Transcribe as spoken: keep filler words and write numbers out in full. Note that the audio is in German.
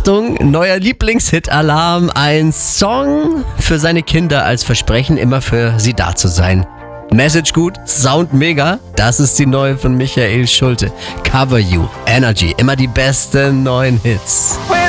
Achtung, neuer Lieblingshit-Alarm. Ein Song für seine Kinder als Versprechen, immer für sie da zu sein. Message gut, Sound mega. Das ist die neue von Michael Schulte. Cover You, Energy, immer die besten neuen Hits.